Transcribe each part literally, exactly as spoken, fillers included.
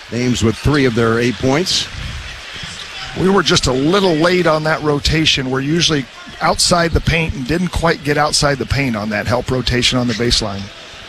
Thames with three of their eight points. We were just a little late on that rotation. We're usually outside the paint and didn't quite get outside the paint on that help rotation on the baseline.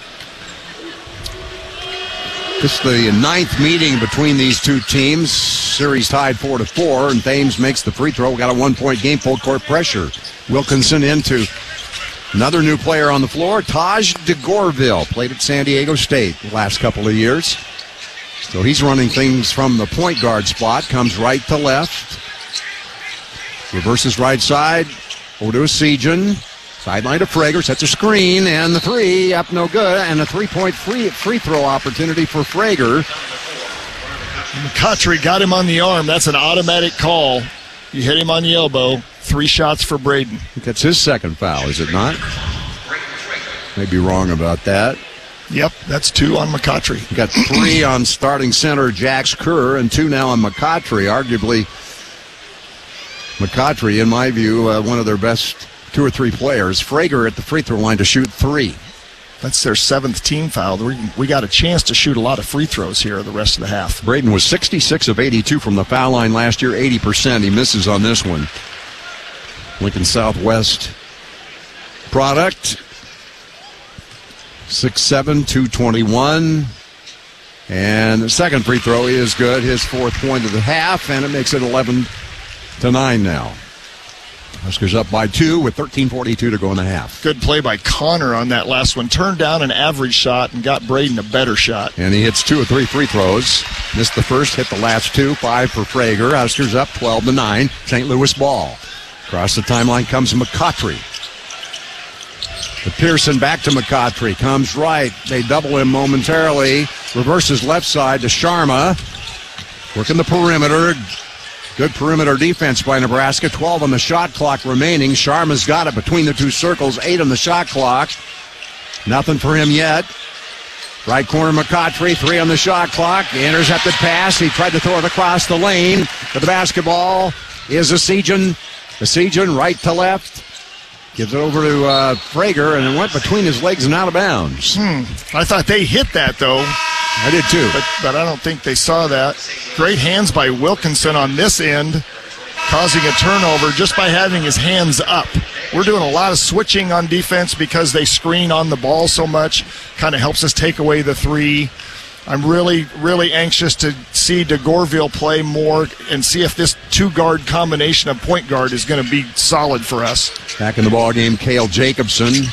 This is the ninth meeting between these two teams. Series tied four to four, and Thames makes the free throw. We got a one-point game, full court pressure. Wilkinson into another new player on the floor, Taj DeGorville. Played at San Diego State the last couple of years. So he's running things from the point guard spot, comes right to left. Reverses right side, over to Esijan. Sideline to Frager, sets a screen, and the three up no good, and a three-point free free throw opportunity for Frager. McCutchery got him on the arm. That's an automatic call. You hit him on the elbow. Three shots for Braden. I think that's his second foul, is it not? May be wrong about that. Yep, that's two on McCutchery. We got three on starting center Jax Kerr, and two now on McCutchery. Arguably, McCutchery, in my view, uh, one of their best two or three players. Frager at the free throw line to shoot three. That's their seventh team foul. We, we got a chance to shoot a lot of free throws here the rest of the half. Braden was sixty-six of eighty-two from the foul line last year, eighty percent. He misses on this one. Lincoln Southwest product. six seven, two twenty-one. And the second free throw is good. His fourth point of the half, and it makes it eleven to nine now. Huskers up by two with thirteen forty-two to go in the half. Good play by Connor on that last one. Turned down an average shot and got Braden a better shot. And he hits two of three free throws. Missed the first, hit the last two. Five for Frager. Huskers up twelve to nine. Saint Louis ball. Across the timeline comes McCutchery. To Pearson, back to McCutchery. Comes right. They double him momentarily. Reverses left side to Sharma. Working the perimeter. Good perimeter defense by Nebraska. twelve on the shot clock remaining. Sharma's got it between the two circles. eight on the shot clock. Nothing for him yet. Right corner McCutchery. three on the shot clock. The intercepted pass. He tried to throw it across the lane. But the basketball is Esijan. Esijan right to left. Gives it over to uh, Frager, and it went between his legs and out of bounds. Hmm. I thought they hit that, though. I did, too. But, but I don't think they saw that. Great hands by Wilkinson on this end, causing a turnover just by having his hands up. We're doing a lot of switching on defense because they screen on the ball so much. Kind of helps us take away the three. I'm really, really anxious to see DeGorville play more and see if this two-guard combination of point guard is going to be solid for us. Back in the ballgame, Cale Jacobson.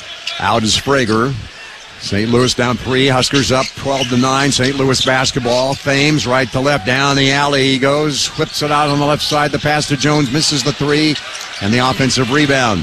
Out is Frager. Saint Louis down three. Huskers up twelve to nine. Saint Louis basketball. Thames right to left. Down the alley he goes. Whips it out on the left side. The pass to Jones. Misses the three. And the offensive rebound.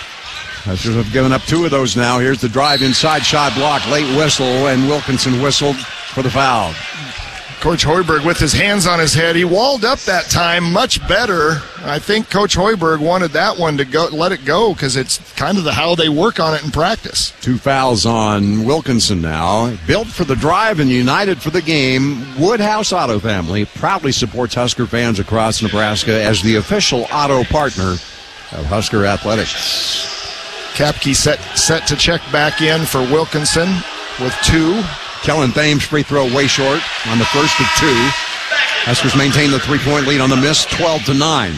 Huskers have given up two of those now. Here's the drive inside. Shot blocked. Late whistle. And Wilkinson whistled for the foul. Coach Hoiberg with his hands on his head. He walled up that time much better. I think Coach Hoiberg wanted that one to go, let it go, because it's kind of the how they work on it in practice. Two fouls on Wilkinson now. Built for the drive and united for the game, Woodhouse Auto Family proudly supports Husker fans across Nebraska as the official auto partner of Husker Athletics. Kapke set, set to check back in for Wilkinson with two. Kellen Thames free throw way short on the first of two. Huskers maintain the three-point lead on the miss, twelve to nine.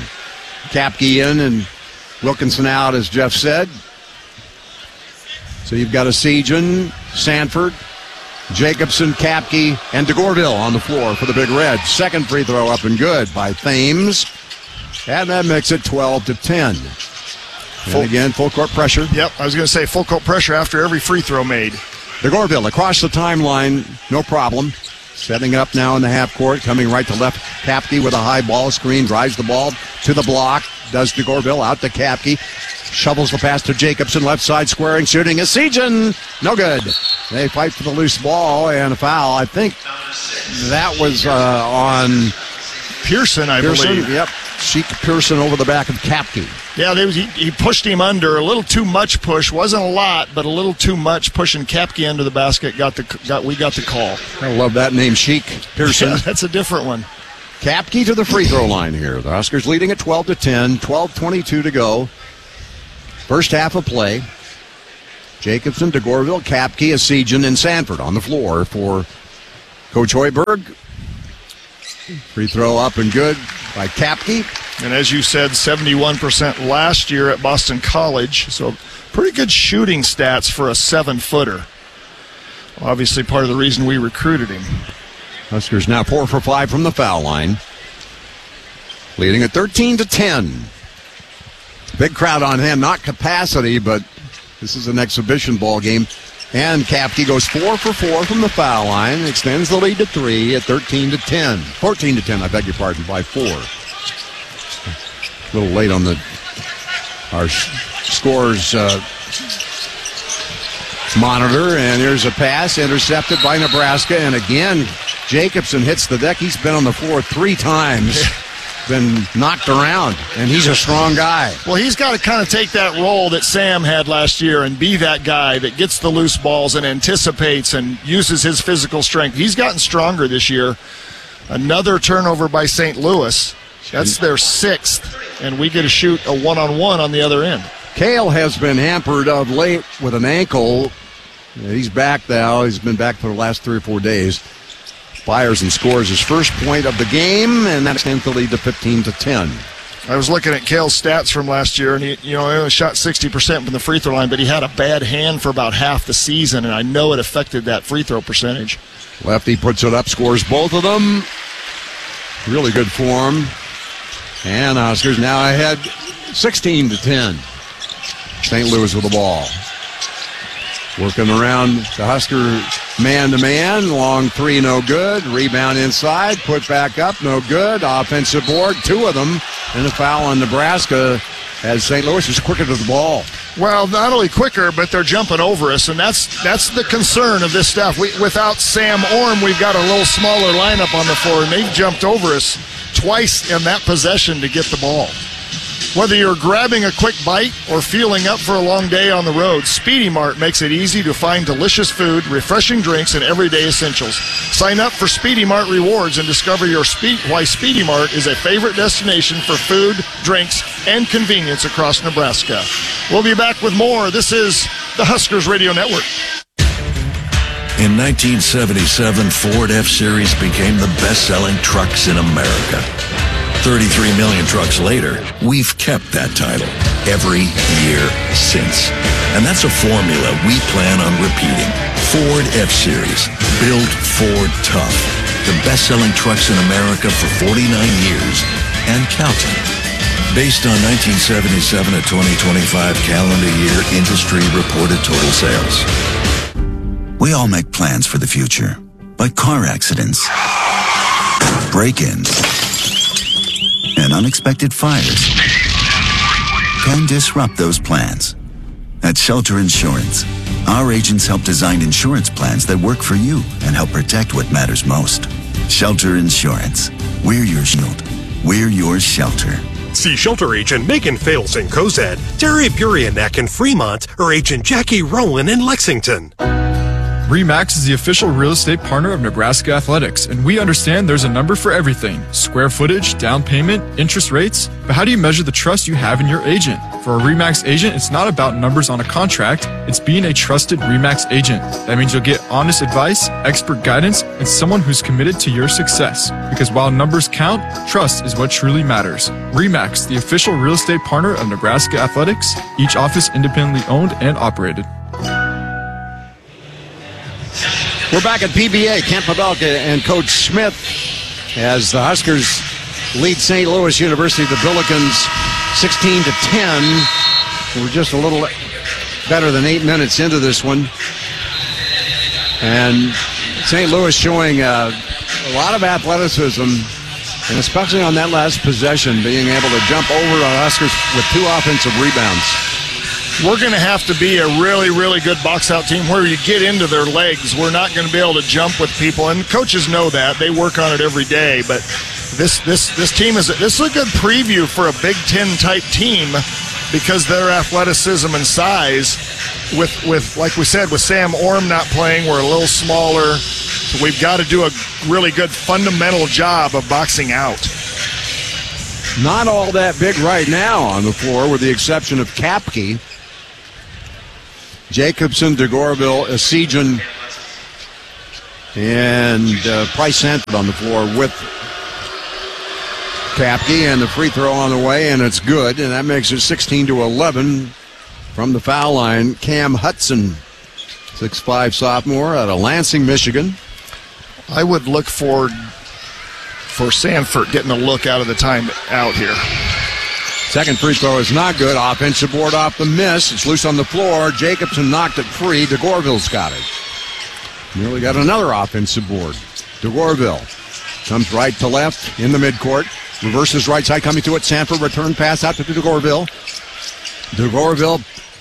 Kapke in and Wilkinson out, as Jeff said. So you've got Esijan, Sanford, Jacobson, Kapke, and DeGorville on the floor for the Big Red. Second free throw up and good by Thames. And that makes it twelve to ten. Full, and again, full court pressure. Yep, I was going to say full court pressure after every free throw made. DeGorville across the timeline, no problem. Setting it up now in the half court, coming right to left. Kapke with a high ball screen, drives the ball to the block. Does DeGorville out to Kapke. Shovels the pass to Jacobson, left side squaring, shooting. Esijan, no good. They fight for the loose ball and a foul. I think that was uh, on Pearson, I Pearson, believe. Yep. Sheik Pearson over the back of Kapke. Yeah, they was, he, he pushed him under. A little too much push. Wasn't a lot, but a little too much pushing Kapke under the basket. Got the got we got the call. I love that name, Sheik Pearson. Yeah, that's a different one. Kapke to the free throw line here. The Huskers leading at twelve to ten. twelve twenty-two to go. First half of play. Jacobson, DeGorville, Kapke, Esijan, and Sanford on the floor for Coach Hoiberg. Free throw up and good by Kapke. And as you said, seventy-one percent last year at Boston College. So pretty good shooting stats for a seven-footer. Obviously part of the reason we recruited him. Huskers now four for five from the foul line. Leading at thirteen to ten. Big crowd on hand, not capacity, but this is an exhibition ball game. And Kapke goes four for four from the foul line, extends the lead to three at thirteen to ten. fourteen to ten, I beg your pardon, by four. A little late on the our scores uh, monitor, and here's a pass intercepted by Nebraska, and again Jacobson hits the deck. He's been on the floor three times, been knocked around, and he's a strong guy. Well, he's got to kind of take that role that Sam had last year and be that guy that gets the loose balls and anticipates and uses his physical strength. He's gotten stronger this year. Another turnover by Saint Louis. That's their sixth, and we get to shoot a one-on-one on the other end. Cale has been hampered of late with an ankle. He's back now. He's been back for the last three or four days. Fires and scores his first point of the game, and that extends the lead to fifteen to ten. I was looking at Cale's stats from last year, and he, you know, he only shot sixty percent from the free throw line, but he had a bad hand for about half the season, and I know it affected that free throw percentage. Lefty puts it up, scores both of them. Really good form. And Huskers now ahead sixteen to ten. Saint Louis with the ball. Working around the Husker man-to-man. Long three, no good. Rebound inside. Put back up, no good. Offensive board, two of them. And a foul on Nebraska as Saint Louis is quicker to the ball. Well, not only quicker, but they're jumping over us, and that's that's the concern of this stuff. We, without Sam Orm, we've got a little smaller lineup on the floor, and they've jumped over us twice in that possession to get the ball. Whether you're grabbing a quick bite or fueling up for a long day on the road, Speedy Mart makes it easy to find delicious food, refreshing drinks, and everyday essentials. Sign up for Speedy Mart Rewards and discover your Spe- why Speedy Mart is a favorite destination for food, drinks, and convenience across Nebraska. We'll be back with more. This is the Huskers Radio Network. In nineteen seventy-seven, Ford F-Series became the best-selling trucks in America. thirty-three million trucks later, we've kept that title every year since. And that's a formula we plan on repeating. Ford F-Series, built Ford tough. The best-selling trucks in America for forty-nine years and counting. Based on nineteen seventy-seven to twenty twenty-five calendar year industry reported total sales. We all make plans for the future, but car accidents, break-ins, and unexpected fires can disrupt those plans. At Shelter Insurance, our agents help design insurance plans that work for you and help protect what matters most. Shelter Insurance. We're your shield. We're your shelter. See Shelter Agent Megan Fales in Cozad, Terry Buryanek in Fremont, or Agent Jackie Rowan in Lexington. RE/MAX is the official real estate partner of Nebraska Athletics, and we understand there's a number for everything. Square footage, down payment, interest rates. But how do you measure the trust you have in your agent? For a RE/MAX agent, it's not about numbers on a contract. It's being a trusted RE/MAX agent. That means you'll get honest advice, expert guidance, and someone who's committed to your success. Because while numbers count, trust is what truly matters. RE/MAX, the official real estate partner of Nebraska Athletics, each office independently owned and operated. We're back at P B A. Kent Pavelka and Coach Smith as the Huskers lead Saint Louis University, the Billikens, sixteen to ten. We're just a little better than eight minutes into this one. And Saint Louis showing uh, a lot of athleticism, and especially on that last possession, being able to jump over the Huskers with two offensive rebounds. We're going to have to be a really, really good box-out team where you get into their legs. We're not going to be able to jump with people, and coaches know that. They work on it every day. But this this this team is this is a good preview for a Big Ten type team because their athleticism and size. With with like we said, with Sam Orm not playing, we're a little smaller. So we've got to do a really good fundamental job of boxing out. Not all that big right now on the floor, with the exception of Kapke. Jacobson, DeGorville, Esijan, and uh, Price Sanford on the floor with Kapke, and the free throw on the way, and it's good, and that makes it sixteen to eleven from the foul line. Cam Hudson, six five sophomore out of Lansing, Michigan. I would look for for Sanford getting a look out of the time out here. Second free throw is not good. Offensive board off the miss. It's loose on the floor. Jacobson knocked it free. DeGorville's got it. Nearly got another offensive board. DeGorville comes right to left in the midcourt. Reverses right side, coming to it. Sanford return pass out to DeGorville. DeGorville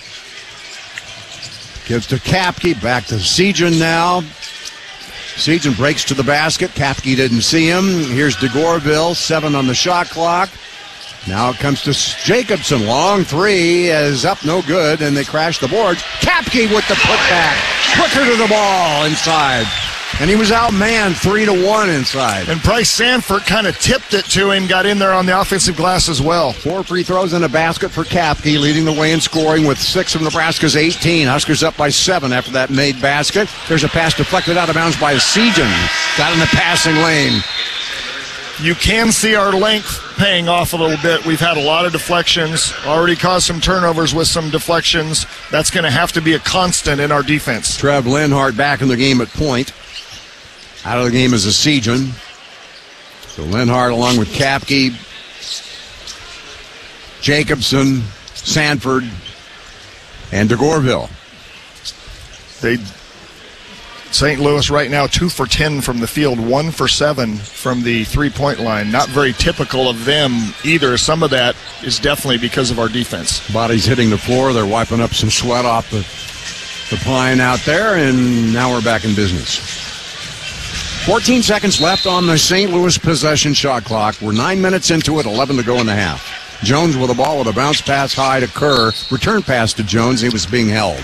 gives to Kapke. Back to Sejan now. Sejan breaks to the basket. Kapke didn't see him. Here's DeGorville. Seven on the shot clock. Now it comes to Jacobson. Long three is up, no good, and they crash the boards. Kapke with the putback. Quicker to the ball inside. And he was outmanned three to one inside. And Bryce Sanford kind of tipped it to him, got in there on the offensive glass as well. Four free throws in a basket for Kapke, leading the way in scoring with six of Nebraska's eighteen. Huskers up by seven after that made basket. There's a pass deflected out of bounds by Sejan. Got in the passing lane. You can see our length paying off a little bit. We've had a lot of deflections, already caused some turnovers with some deflections. That's going to have to be a constant in our defense. Trev Lenhart back in the game at point. Out of the game is a Sejan. So Lenhart along with Kapke, Jacobson, Sanford, and DeGorville. They... Saint Louis right now two for ten from the field, one for seven from the three-point line. Not very typical of them either. Some of that is definitely because of our defense. Bodies hitting the floor. They're wiping up some sweat off the, the pine out there, and now we're back in business. fourteen seconds left on the Saint Louis possession shot clock. We're nine minutes into it, eleven to go in the half. Jones with the ball with a bounce pass high to Kerr. Return pass to Jones. He was being held.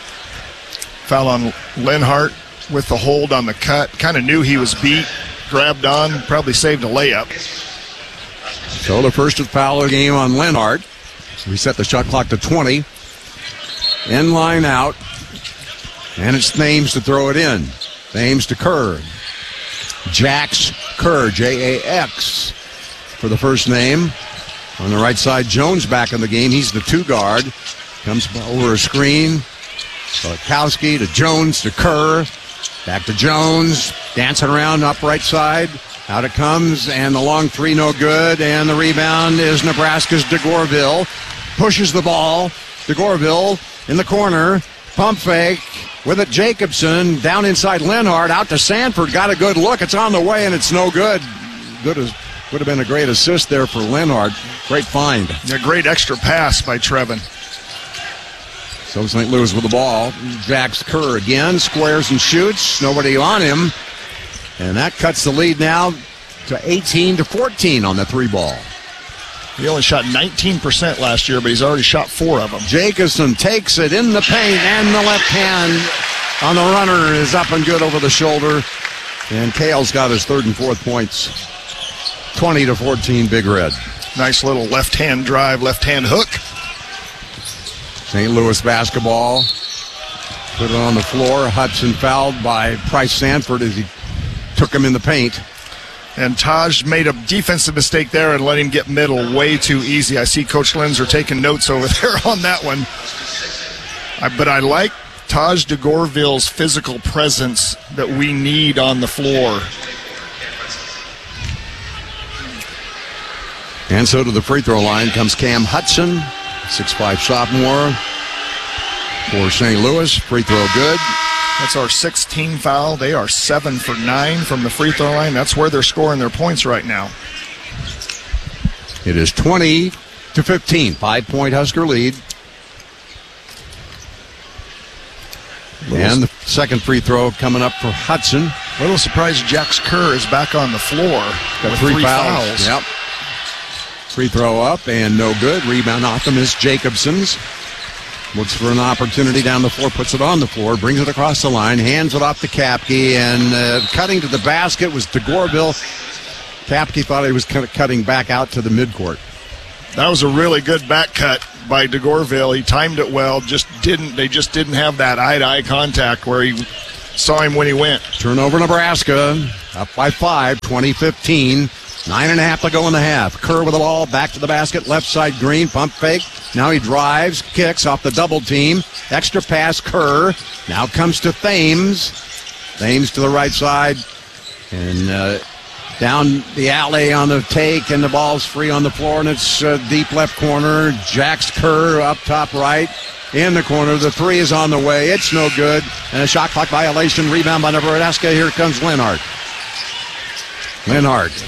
Foul on Lenhart. With the hold on the cut, kind of knew he was beat, grabbed on, probably saved a layup. So the first foul of the game on Lenhart. We set the shot clock to twenty. In line out. And it's Thames to throw it in. Thames to Kerr. Jax Kerr, J A X for the first name. On the right side, Jones back in the game. He's the two guard. Comes over a screen. Kowski to Jones to Kerr. Back to Jones, dancing around up right side. Out it comes, and the long three no good, and the rebound is Nebraska's DeGorville. Pushes the ball. DeGorville in the corner. Pump fake with it. Jacobson down inside Lenhart. Out to Sanford. Got a good look. It's on the way, and it's no good. Good as would have been a great assist there for Lenhart. Great find. A great extra pass by Trevin. So Saint Louis with the ball. Jax Kerr again, squares and shoots. Nobody on him. And that cuts the lead now to eighteen to fourteen on the three ball. He only shot nineteen percent last year, but he's already shot four of them. Jacobson takes it in the paint, and the left hand on the runner is up and good over the shoulder. And Kale's got his third and fourth points. twenty to fourteen, Big Red. Nice little left-hand drive, left-hand hook. Saint Louis basketball. Put it on the floor. Hudson fouled by Bryce Sanford as he took him in the paint. And Taj made a defensive mistake there and let him get middle way too easy. I see Coach Linzer taking notes over there on that one. I, but I like Taj DeGorville's physical presence that we need on the floor. And so to the free throw line comes Cam Hudson, six five sophomore for Saint Louis. Free throw good. That's our sixteenth foul. They are seven for nine from the free throw line. That's where they're scoring their points right now. It is twenty to fifteen. Five-point Husker lead. And the second free throw coming up for Hudson. A little surprised Jax Kerr is back on the floor. Got with three, three fouls. fouls. Yep. Free throw up and no good. Rebound Optimus Jacobson's. Looks for an opportunity down the floor, puts it on the floor, brings it across the line, hands it off to Kapke, and uh, cutting to the basket was DeGorville. Kapke thought he was kind of cutting back out to the midcourt. That was a really good back cut by DeGorville. He timed it well, just didn't. They just didn't have that eye-to-eye contact where he saw him when he went. Turnover Nebraska, up by five, twenty fifteen. Nine and a half to go in the half. Kerr with the ball, back to the basket, left side Green, pump fake. Now he drives, kicks off the double team. Extra pass, Kerr. Now comes to Thames. Thames to the right side. And uh, down the alley on the take, and the ball's free on the floor, and it's uh, deep left corner. Jacks Kerr up top right. In the corner, the three is on the way. It's no good. And a shot clock violation. Rebound by Nebraska. Here comes Lenhart. Lenhart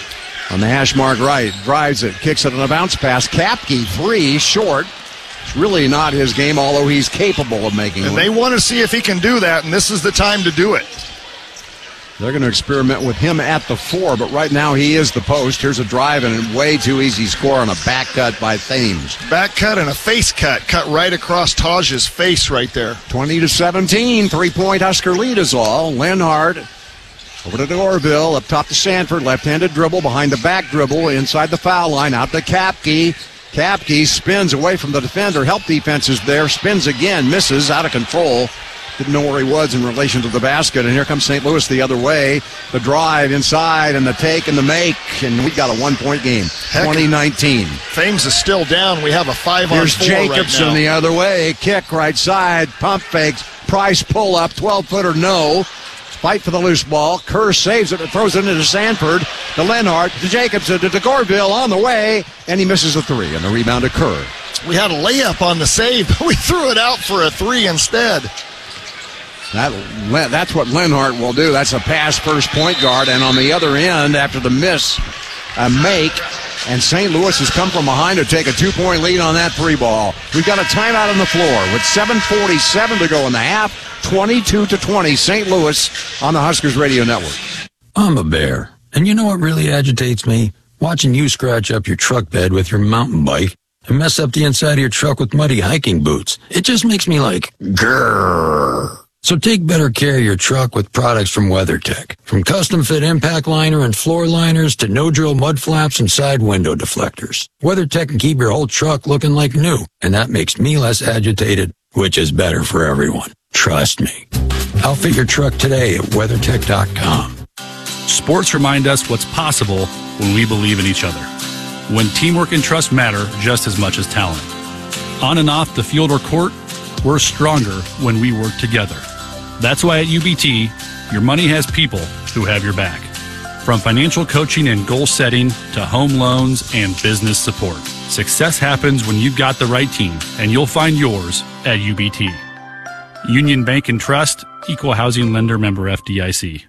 on the hash mark right. Drives it. Kicks it on a bounce pass. Kapke, three, short. It's really not his game, although he's capable of making it. And they want to see if he can do that, and this is the time to do it. They're going to experiment with him at the four, but right now he is the post. Here's a drive and a way too easy score on a back cut by Thames. Back cut and a face cut. Cut right across Taj's face right there. twenty to seventeen. Three-point Husker lead is all. Lenhart over to Orville. Up top to Sanford. Left-handed dribble behind the back dribble. Inside the foul line. Out to Kapke. Kapke spins away from the defender. Help defense is there. Spins again. Misses. Out of control. Didn't know where he was in relation to the basket. And here comes Saint Louis the other way. The drive inside and the take and the make. And we got a one-point game. twenty nineteen. Thames is still down. We have a five on Here's four Jacobson right now. the other way. Kick right side. Pump fakes. Price pull up. twelve-footer no. Fight for the loose ball. Kerr saves it and throws it into Sanford. To Lenhart. To Jacobson. To DeGorville on the way. And he misses the three. And the rebound to Kerr. We had a layup on the save, but we threw it out for a three instead. That, that's what Lenhart will do. That's a pass first point guard. And on the other end, after the miss, a make. And Saint Louis has come from behind to take a two-point lead on that three ball. We've got a timeout on the floor with seven forty-seven to go in the half. twenty-two to twenty, Saint Louis on the Huskers Radio Network. I'm a bear. And you know what really agitates me? Watching you scratch up your truck bed with your mountain bike and mess up the inside of your truck with muddy hiking boots. It just makes me like, grrr. So take better care of your truck with products from WeatherTech. From custom-fit impact liner and floor liners to no-drill mud flaps and side window deflectors. WeatherTech can keep your whole truck looking like new, and that makes me less agitated, which is better for everyone. Trust me. Outfit your truck today at WeatherTech dot com. Sports remind us what's possible when we believe in each other. When teamwork and trust matter just as much as talent. On and off the field or court, we're stronger when we work together. That's why at U B T, your money has people who have your back. From financial coaching and goal setting to home loans and business support. Success happens when you've got the right team, and you'll find yours at U B T. Union Bank and Trust, Equal Housing Lender, member F D I C.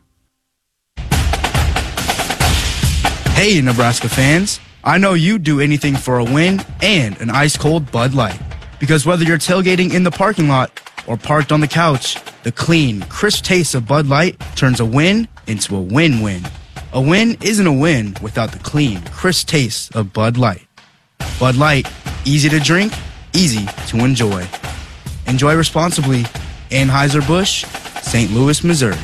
Hey, Nebraska fans. I know you'd do anything for a win and an ice-cold Bud Light. Because whether you're tailgating in the parking lot or parked on the couch, the clean, crisp taste of Bud Light turns a win into a win-win. A win isn't a win without the clean, crisp taste of Bud Light. Bud Light, easy to drink, easy to enjoy. Enjoy responsibly. Anheuser-Busch, Saint Louis, Missouri.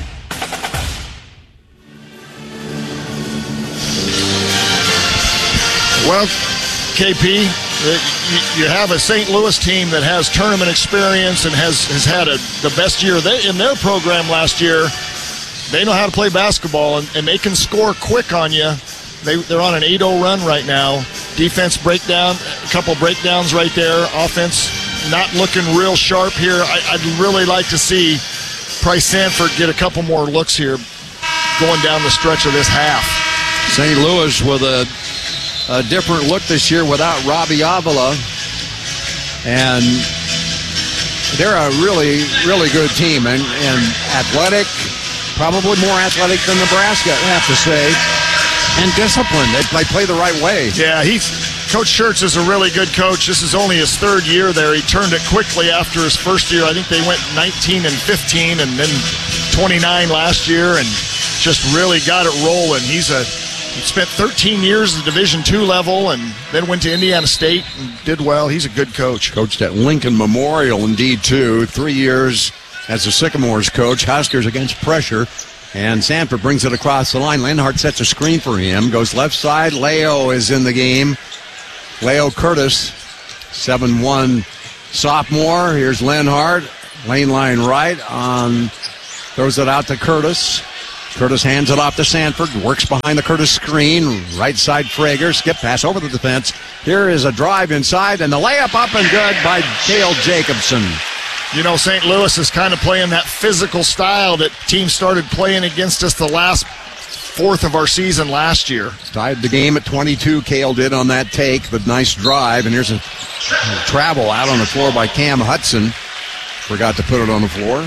Well, K P, you have a Saint Louis team that has tournament experience and has, has had a, the best year they, in their program last year. They know how to play basketball, and, and they can score quick on you. They, they're on an eight oh run right now. Defense breakdown, a couple breakdowns right there. Offense not looking real sharp here. I, I'd really like to see Price Sanford get a couple more looks here going down the stretch of this half. Saint Louis with a, a different look this year without Robbie Avila. And they're a really, really good team. And, and athletic, probably more athletic than Nebraska, I have to say. And disciplined. They play, play the right way. Yeah, he's Coach Schertz is a really good coach. This is only his third year there. He turned it quickly after his first year. I think they went nineteen and fifteen and then twenty-nine last year and just really got it rolling. He's a he spent thirteen years at the Division two level and then went to Indiana State and did well. He's a good coach. Coached at Lincoln Memorial, indeed, too. Three years as the Sycamores coach. Huskers against pressure. And Sanford brings it across the line. Lenhart sets a screen for him. Goes left side. Leo is in the game. Leo Curtis, seven one sophomore. Here's Lenhart. Lane line right on. Throws it out to Curtis. Curtis hands it off to Sanford, works behind the Curtis screen, right side Frager, skip pass over the defense. Here is a drive inside, and the layup up and good by Cale Jacobson. You know, Saint Louis is kind of playing that physical style that teams started playing against us the last fourth of our season last year. Tied the game at twenty-two. Cale did on that take, but nice drive. And here's a travel out on the floor by Cam Hudson. Forgot to put it on the floor.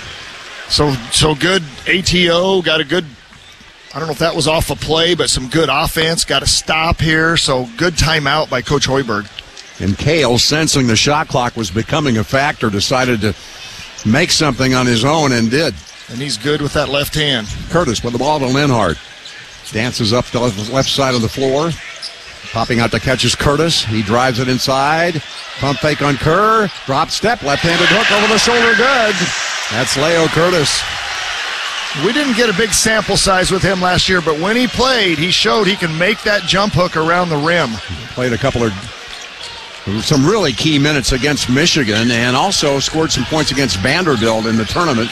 So so good A T O, got a good, I don't know if that was off a play, but some good offense, got a stop here. So good timeout by Coach Hoiberg. And Cale, sensing the shot clock was becoming a factor, decided to make something on his own and did. And he's good with that left hand. Curtis with the ball to Lenhart. Dances up to the left side of the floor. Popping out to catch is Curtis. He drives it inside. Pump fake on Kerr. Drop step. Left-handed hook over the shoulder. Good. That's Leo Curtis. We didn't get a big sample size with him last year, but when he played, he showed he can make that jump hook around the rim. Played a couple of some really key minutes against Michigan and also scored some points against Vanderbilt in the tournament.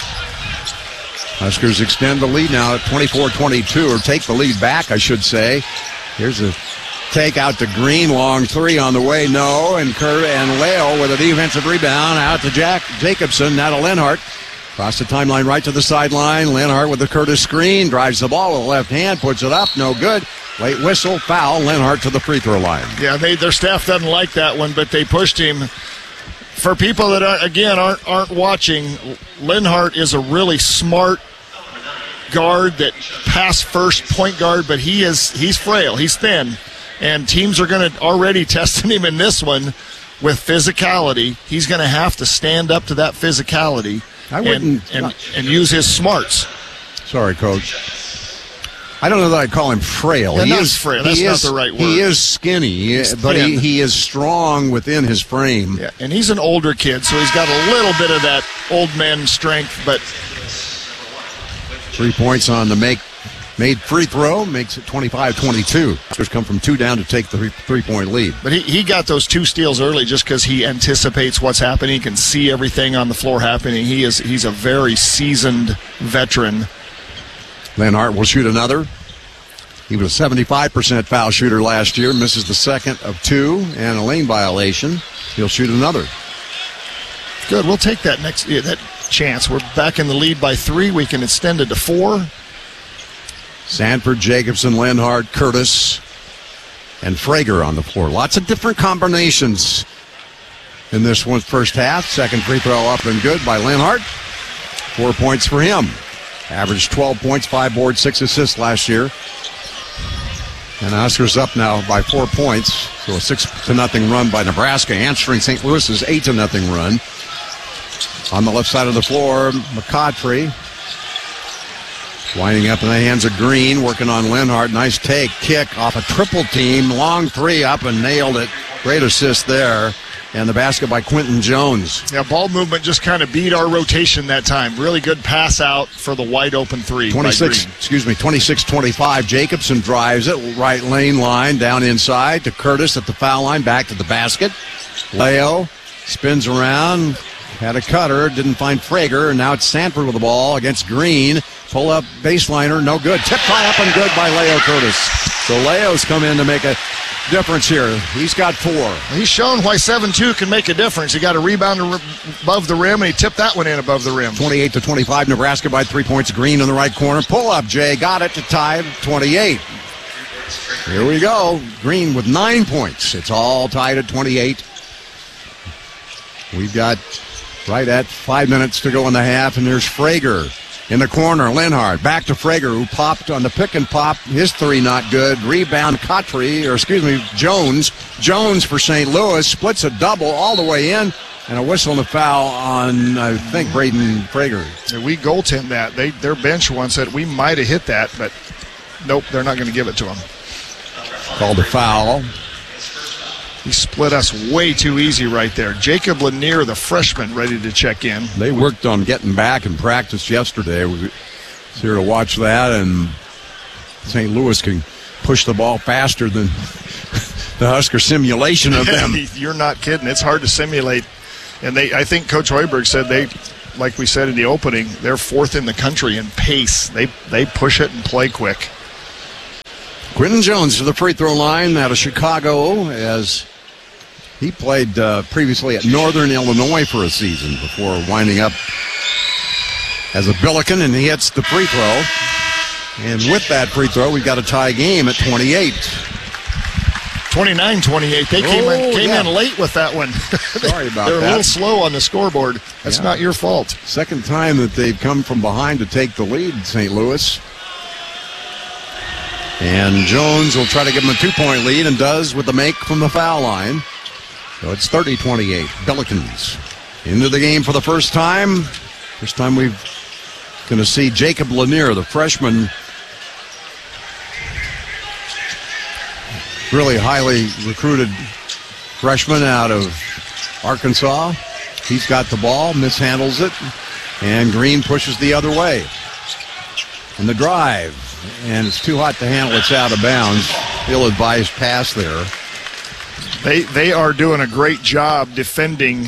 Huskers extend the lead now at twenty-four twenty-two, or take the lead back, I should say. Here's a take out to Green, long three on the way, no, and Kerr and Leo with a defensive rebound out to Jack Jacobson, now to Lenhart. Across the timeline right to the sideline. Lenhart with the Curtis screen, drives the ball with the left hand, puts it up, no good. Late whistle, foul, Lenhart to the free throw line. Yeah, they, their staff doesn't like that one, but they pushed him. For people that, are, again, aren't aren't watching, Lenhart is a really smart guard that pass first point guard, but he is he's frail, he's thin, and teams are going to already testing him in this one with physicality. He's going to have to stand up to that physicality I wouldn't, and, and, and use his smarts. Sorry, Coach. I don't know that I'd call him frail. Yeah, he not is frail. That's he not is, the right word. He is skinny, He's but he, thin. he is strong within his frame. Yeah, and he's an older kid, so he's got a little bit of that old man strength, but three points on the make made free throw makes it twenty-five twenty-two. Just come from two down to take the three-point lead. But he, he got those two steals early just because he anticipates what's happening. He can see everything on the floor happening. He is he's a very seasoned veteran. Lenhart will shoot another. He was a seventy-five percent foul shooter last year, misses the second of two, and a lane violation. He'll shoot another. Good. We'll take that next yeah, that chance. We're back in the lead by three. We can extend it to four. Sanford, Jacobson, Lenhart, Curtis, and Frager on the floor. Lots of different combinations in this one's first half. Second free throw up and good by Lenhart. Four points for him. Averaged twelve points, five boards, six assists last year. And the Huskers up now by four points. So a six to nothing run by Nebraska, answering Saint Louis's eight to nothing run. On the left side of the floor, McCautry winding up in the hands of Green, working on Lenhart. Nice take, kick off a triple team, long three up and nailed it. Great assist there. And the basket by Quentin Jones. Yeah, ball movement just kind of beat our rotation that time. Really good pass out for the wide open three. twenty-six, excuse me, twenty-six twenty-five. Jacobson drives it, right lane line, down inside to Curtis at the foul line, back to the basket. Leo spins around, had a cutter, didn't find Frager, and now it's Sanford with the ball against Green. Pull up baseliner, no good. Tip high up and good by Leo Curtis. So Leo's come in to make a difference here. He's got four. He's shown why seven two can make a difference. He got a rebound above the rim, and he tipped that one in above the rim. twenty-eight to twenty-five, Nebraska by three points. Green in the right corner. Pull up, Jay. Got it to tie it, twenty-eight. Here we go. Green with nine points. It's all tied at twenty-eight. We've got right at five minutes to go in the half, and there's Frager in the corner. Lenhart back to Frager, who popped on the pick and pop. His three not good. Rebound Cotry, or excuse me, Jones. Jones for Saint Louis splits a double all the way in, and a whistle and a foul on, I think, Braden Frager. Yeah, we goaltend that. They their bench once said we might have hit that, but nope, they're not going to give it to him. Called a foul. He split us way too easy right there. Jacob Lanier, the freshman, ready to check in. They worked on getting back in practice yesterday. We was here to watch that, and Saint Louis can push the ball faster than the Husker simulation of them. You're not kidding. It's hard to simulate. And they, I think Coach Hoiberg said they like we said in the opening, they're fourth in the country in pace. They they push it and play quick. Quinton Jones to the free throw line out of Chicago, as he played uh, previously at Northern Illinois for a season before winding up as a Billiken, and he hits the free throw. And with that free throw, we've got a tie game at twenty-eight. twenty-nine twenty-eight. They came, oh, in, came yeah. in late with that one. Sorry about They're that. a little slow on the scoreboard. That's Yeah. not your fault. Second time that they've come from behind to take the lead, Saint Louis. And Jones will try to give him a two-point lead and does with the make from the foul line. So it's thirty twenty-eight. Billikens into the game for the first time. First time we've going to see Jacob Lanier, the freshman, really highly recruited freshman out of Arkansas. He's got the ball, mishandles it, and Green pushes the other way. And the drive, and it's too hot to handle. It's out of bounds. Ill-advised pass there. They they are doing a great job defending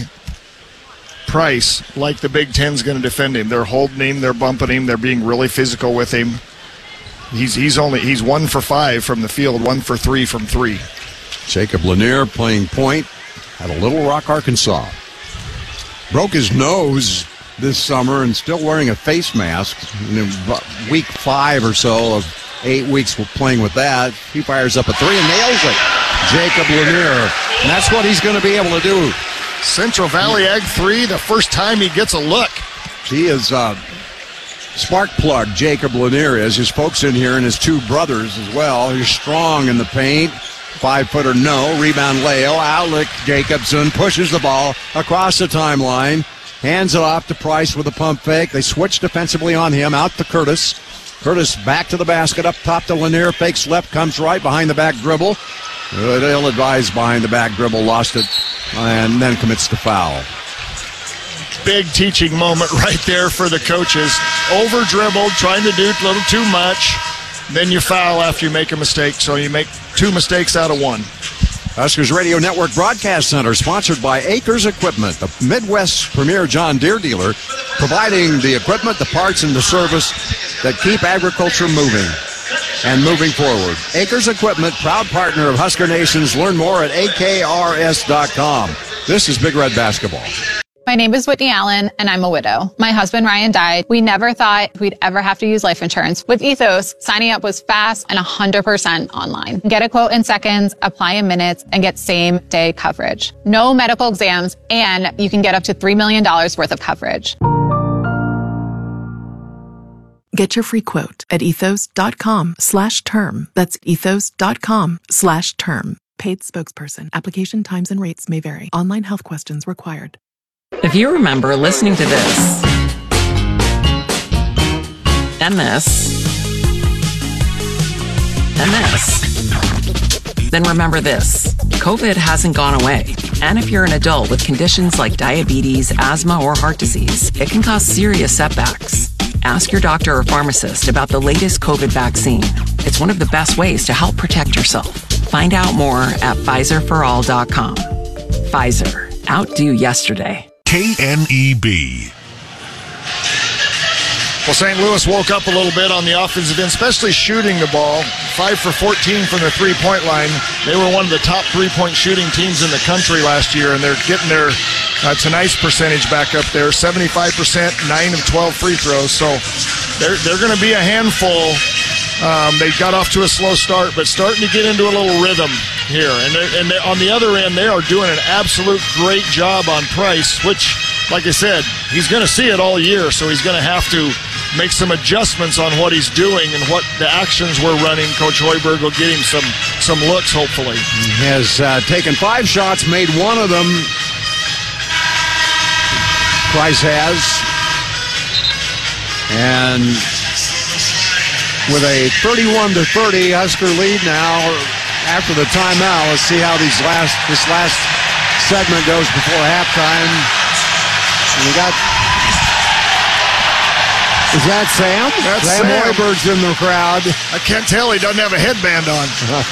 Price like the Big Ten's going to defend him. They're holding him, they're bumping him, they're being really physical with him. He's he's only he's one for five from the field, one for three from three. Jacob Lanier playing point at a Little Rock, Arkansas. Broke his nose this summer and still wearing a face mask. In week five or so of eight weeks playing with that, he fires up a three and nails it. Jacob Lanier. And that's what he's going to be able to do. Central Valley Ag three, the first time he gets a look. He is uh, spark plug, Jacob Lanier is. His folks in here and his two brothers as well. He's strong in the paint. Five-footer, no. Rebound, Leo. Outlet, Jacobson pushes the ball across the timeline. Hands it off to Price with a pump fake. They switch defensively on him. Out to Curtis. Curtis back to the basket. Up top to Lanier. Fakes left. Comes right behind the back dribble. Good, ill-advised behind the back dribble. Lost it. And then commits the foul. Big teaching moment right there for the coaches. Over dribbled, trying to do a little too much. Then you foul after you make a mistake. So you make two mistakes out of one. Huskers Radio Network Broadcast Center, sponsored by Acres Equipment, the Midwest's premier John Deere dealer, providing the equipment, the parts, and the service that keep agriculture moving and moving forward. Acres Equipment, proud partner of Husker Nations. Learn more at A K R S dot com. This is Big Red Basketball. My name is Whitney Allen, and I'm a widow. My husband, Ryan, died. We never thought we'd ever have to use life insurance. With Ethos, signing up was fast and one hundred percent online. Get a quote in seconds, apply in minutes, and get same-day coverage. No medical exams, and you can get up to three million dollars worth of coverage. Get your free quote at ethos.com slash term. That's ethos.com slash term. Paid spokesperson. Application times and rates may vary. Online health questions required. If you remember listening to this, and this, and this, then remember this. COVID hasn't gone away. And if you're an adult with conditions like diabetes, asthma, or heart disease, it can cause serious setbacks. Ask your doctor or pharmacist about the latest COVID vaccine. It's one of the best ways to help protect yourself. Find out more at Pfizer for all dot com. Pfizer. Outdo yesterday. K N E B. Well, Saint Louis woke up a little bit on the offensive end, especially shooting the ball. five for fourteen from the three-point line. They were one of the top three-point shooting teams in the country last year, and they're getting their uh, tonight's percentage back up there. seventy-five percent, nine of twelve free throws. So they're, they're going to be a handful. Um, they got off to a slow start, but starting to get into a little rhythm here. And, and on the other end, they are doing an absolute great job on Price, which, like I said, he's going to see it all year, so he's going to have to make some adjustments on what he's doing and what the actions we're running. Coach Hoiberg will get him some, some looks, hopefully. He has uh, taken five shots, made one of them. Price has. And with a thirty-one to thirty Husker lead now after the timeout. Let's see how these last this last segment goes before halftime. And we got Is that Sam? That's Sam Sam. Hoiberg's in the crowd. I can't tell. He doesn't have a headband on.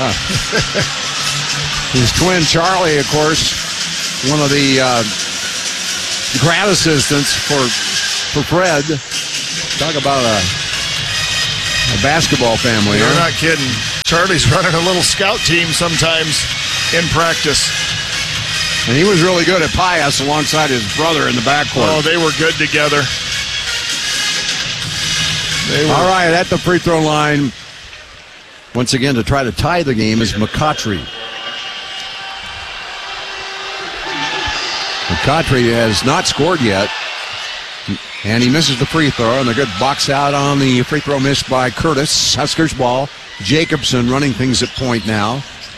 His twin Charlie, of course, one of the uh, grad assistants for for Fred. Talk about a, a basketball family. You're huh? not kidding. Charlie's running a little scout team sometimes in practice. And he was really good at Pius alongside his brother in the backcourt. Oh, they were good together. They were. All right, at the free throw line, once again to try to tie the game is McCautry. McCautry has not scored yet, and he misses the free throw, and a good box out on the free throw missed by Curtis. Huskers ball. Jacobson running things at point now.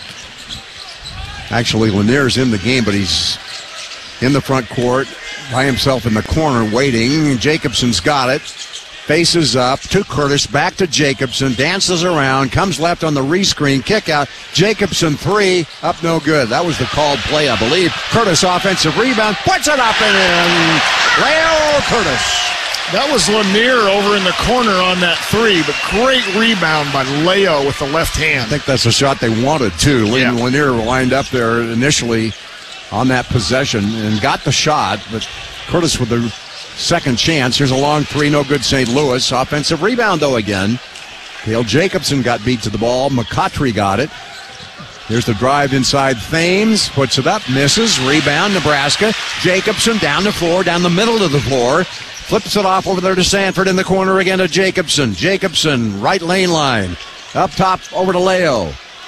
Actually, Lanier's in the game, but he's in the front court by himself in the corner waiting. Jacobson's got it. Faces up to Curtis, back to Jacobson, dances around, comes left on the rescreen, kick out. Jacobson three, up no good. That was the called play, I believe. Curtis offensive rebound, puts it up and in. Leo Curtis. That was Lanier over in the corner on that three, but great rebound by Leo with the left hand. I think that's a shot they wanted, too. Yeah. Lanier lined up there initially on that possession and got the shot, but Curtis with the second chance. Here's a long three, no good, Saint Louis. Offensive rebound, though, again. Cale Jacobson got beat to the ball. McCautry got it. Here's the drive inside. Thames puts it up, misses. Rebound, Nebraska. Jacobson down the floor, down the middle of the floor. Flips it off over there to Sanford in the corner again to Jacobson. Jacobson, right lane line. Up top over to Leo.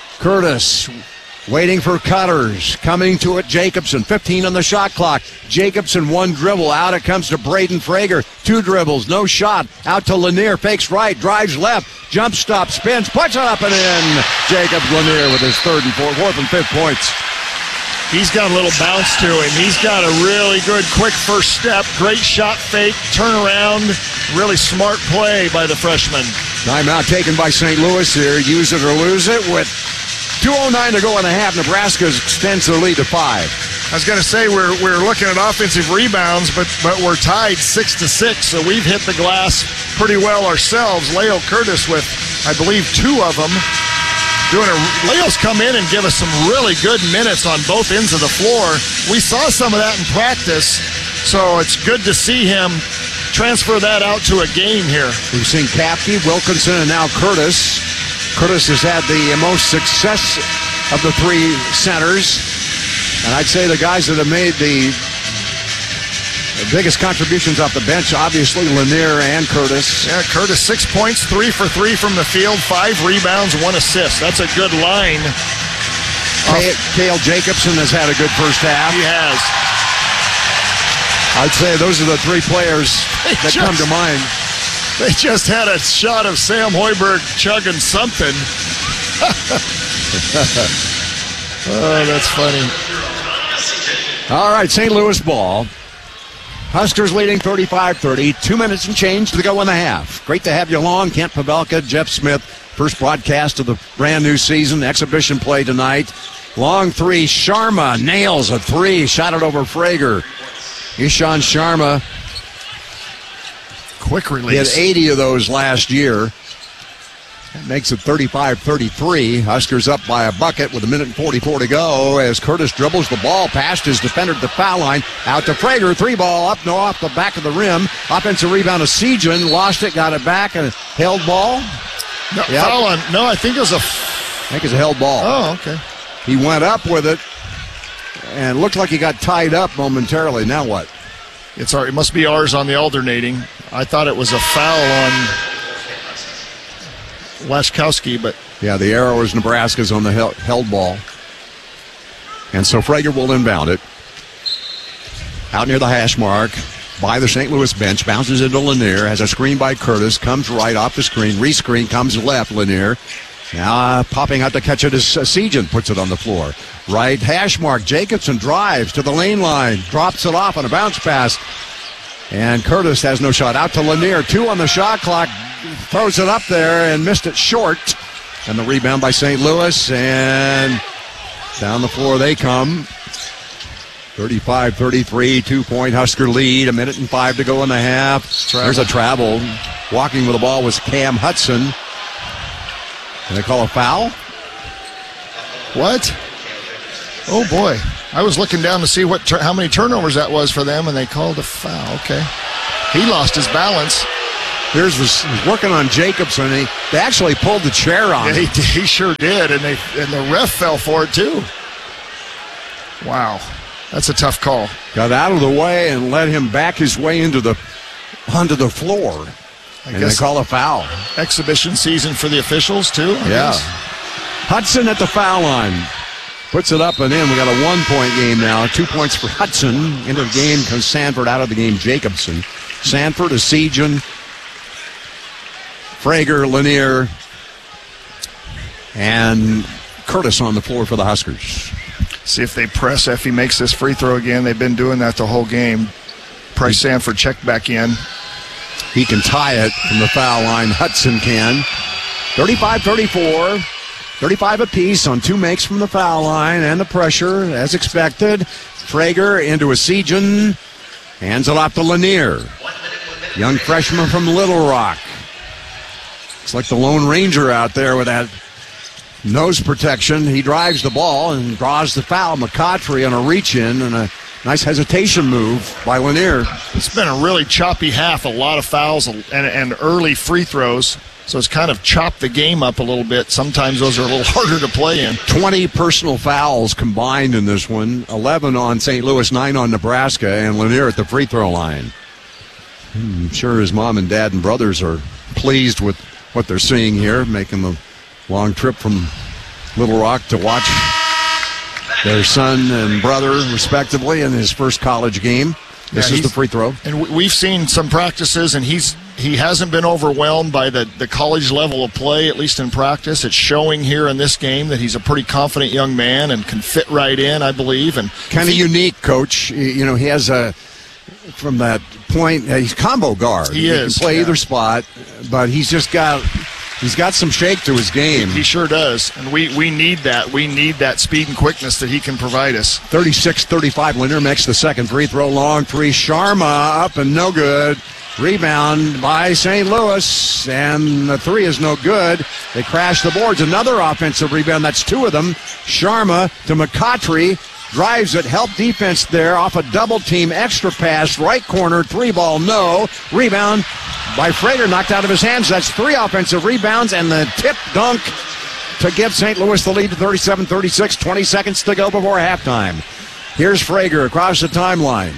Curtis waiting for Cutters. Coming to it, Jacobson. fifteen on the shot clock. Jacobson, one dribble. Out it comes to Braden Frager. Two dribbles, no shot. Out to Lanier. Fakes right, drives left. Jump stop, spins, puts it up and in. Jacob Lanier with his third and fourth, fourth and fifth points. He's got a little bounce to him. He's got a really good quick first step. Great shot fake, turnaround. Really smart play by the freshman. Timeout taken by Saint Louis here. Use it or lose it with two oh nine to go in the half. Nebraska extends their lead to five. I was going to say we're we're looking at offensive rebounds, but but we're tied six to six, so we've hit the glass pretty well ourselves. Leo Curtis with, I believe, two of them. Doing a Leo's come in and give us some really good minutes on both ends of the floor. We saw some of that in practice, so it's good to see him transfer that out to a game here. We've seen Kapke, Wilkinson, and now Curtis. Curtis has had the most success of the three centers. And I'd say the guys that have made the biggest contributions off the bench, obviously Lanier and Curtis. Yeah, Curtis, six points, three for three from the field, five rebounds, one assist. That's a good line. Cale Jacobson has had a good first half. He has. I'd say those are the three players they that just, come to mind. They just had a shot of Sam Hoiberg chugging something. Oh, that's funny. All right, Saint Louis ball. Huskers leading thirty-five thirty. Two minutes and change to go in the half. Great to have you along. Kent Pavelka, Jeff Smith. First broadcast of the brand new season. Exhibition play tonight. Long three. Sharma nails a three. Shot it over Frager. Ishan Sharma. Quick He release. had eighty of those last year. That makes it thirty-five thirty-three. Huskers up by a bucket with a minute and forty-four to go as Curtis dribbles the ball past his defender to the foul line. Out to Frager. Three ball up, no, off the back of the rim. Offensive rebound to Sejan. Lost it, got it back, and held ball. No, Yep. foul on. No, I think it was a. I think it's a held ball. Oh, okay. He went up with it and looked like he got tied up momentarily. Now what? It's our, it must be ours on the alternating. I thought it was a foul on Lashkowski, but Yeah, the arrow is Nebraska's on the held, held ball. And so Frager will inbound it. Out near the hash mark by the Saint Louis bench. Bounces into Lanier. Has a screen by Curtis. Comes right off the screen. Rescreen comes left, Lanier. Now uh, popping out to catch it is uh, Sejan. Puts it on the floor. Right hash mark. Jacobson drives to the lane line. Drops it off on a bounce pass. And Curtis has no shot. Out to Lanier. Two on the shot clock. Throws it up there and missed it short. And the rebound by Saint Louis. And down the floor they come. thirty-five thirty-three, two-point Husker lead. A minute and five to go in the half. Travel. There's a travel. Walking with the ball was Cam Hudson. Can they call a foul? what? Oh boy! I was looking down to see what tur- how many turnovers that was for them, and they called a foul. Okay. He lost his balance. Here's was working on Jacobson. He, they actually pulled the chair on yeah, him. He, he sure did, and they and the ref fell for it too. Wow, that's a tough call. Got out of the way and let him back his way into the onto the floor. I and guess they call a foul. Exhibition season for the officials too. I yeah. guess. Hudson at the foul line. Puts it up and in. We got a one-point game now. Two points for Hudson. Into the game comes Sanford. Out of the game, Jacobson. Sanford, Esijan, Frager, Lanier, and Curtis on the floor for the Huskers. See if they press. Effie makes this free throw again. They've been doing that the whole game. Price Sanford checked back in. He can tie it from the foul line. Hudson can. thirty-five thirty-four. thirty-five apiece on two makes from the foul line, and the pressure, as expected. Frager into Esijan. Hands it off to Lanier. Young freshman from Little Rock. It's like the Lone Ranger out there with that nose protection. He drives the ball and draws the foul. McCautry on a reach-in and a nice hesitation move by Lanier. It's been a really choppy half, a lot of fouls and, and early free throws. So it's kind of chopped the game up a little bit. Sometimes those are a little harder to play in. twenty personal fouls combined in this one. eleven on Saint Louis, nine on Nebraska, and Lanier at the free throw line. I'm sure his mom and dad and brothers are pleased with what they're seeing here, making the long trip from Little Rock to watch their son and brother, respectively, in his first college game. This Yeah, is the free throw. And we've seen some practices, and he's he hasn't been overwhelmed by the, the college level of play, at least in practice. It's showing here in this game that he's a pretty confident young man and can fit right in, I believe. And kind of unique, Coach. You know, he has a, from that point, he's combo guard. He is, He can play yeah. either spot, but he's just got, he's got some shake to his game. He sure does. And we, we need that. We need that speed and quickness that he can provide us. thirty-six thirty-five. Lanier makes the second free throw. Long three. Sharma up and no good. Rebound by Saint Louis, and the three is no good. They crash the boards. Another offensive rebound. That's two of them. Sharma to McCautry. Drives it. Help defense there off a double team. Extra pass. Right corner. Three ball. No. Rebound by Frager. Knocked out of his hands. That's three offensive rebounds, and the tip dunk to give Saint Louis the lead to thirty-seven thirty-six. twenty seconds to go before halftime. Here's Frager across the timeline.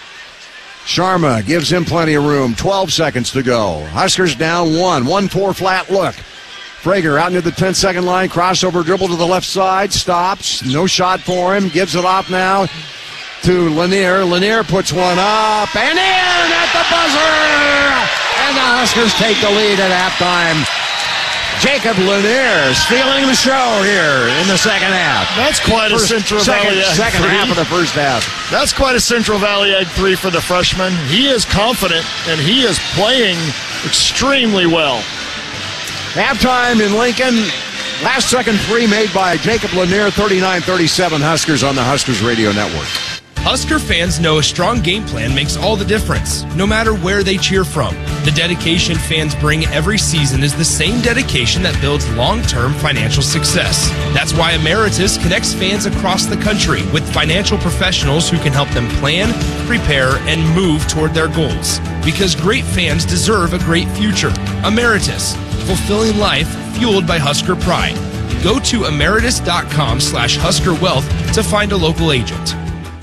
Sharma gives him plenty of room. twelve seconds to go. Huskers down one. one four flat look. Frager out into the ten-second line. Crossover dribble to the left side. Stops. No shot for him. Gives it off now to Lanier. Lanier puts one up and in at the buzzer. And the Huskers take the lead at halftime. Jacob Lanier stealing the show here in the second half. That's quite First, a Central second, Valley Ag Second three. half of the first half. That's quite a Central Valley Ag three for the freshman. He is confident, and he is playing extremely well. Halftime in Lincoln. Last second three made by Jacob Lanier. thirty-nine thirty-seven Huskers on the Huskers Radio Network. Husker fans know a strong game plan makes all the difference, no matter where they cheer from. The dedication fans bring every season is the same dedication that builds long-term financial success. That's why Emeritus connects fans across the country with financial professionals who can help them plan, prepare, and move toward their goals. Because great fans deserve a great future. Emeritus, fulfilling life fueled by Husker pride. Go to emeritus.com slash Husker Wealth to find a local agent.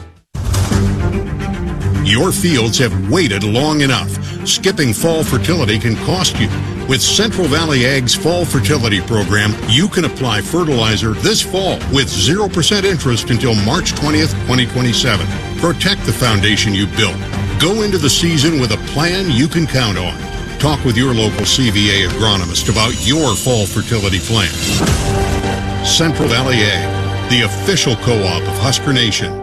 Your fields have waited long enough. Skipping fall fertility can cost you. With Central Valley Ag's Fall Fertility Program, you can apply fertilizer this fall with zero percent interest until March twentieth, twenty twenty-seven. Protect the foundation you built. Go into the season with a plan you can count on. Talk with your local C V A agronomist about your fall fertility plan. Central Valley Ag, the official co-op of Husker Nation.